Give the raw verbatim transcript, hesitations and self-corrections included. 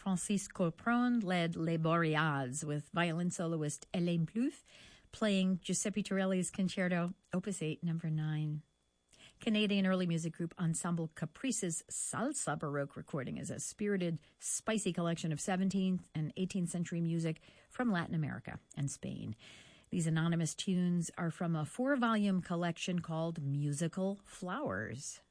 Francisco Pron led Les Boreads with violin soloist Hélène Plouffe playing Giuseppe Torelli's Concerto, Opus eight, number nine. Canadian early music group Ensemble Caprice's Salsa Baroque recording is a spirited, spicy collection of seventeenth and eighteenth century music from Latin America and Spain. These anonymous tunes are from a four-volume collection called Musical Flowers.